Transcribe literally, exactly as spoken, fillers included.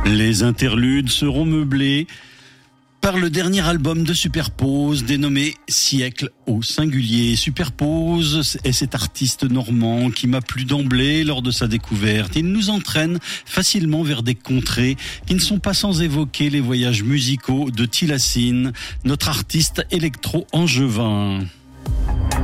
Les interludes seront meublés par le dernier album de Superpose, dénommé Siècle au singulier. Superpose est cet artiste normand qui m'a plu d'emblée lors de sa découverte. Il nous entraîne facilement vers des contrées qui ne sont pas sans évoquer les voyages musicaux de Tilassine, notre artiste électro-angevin.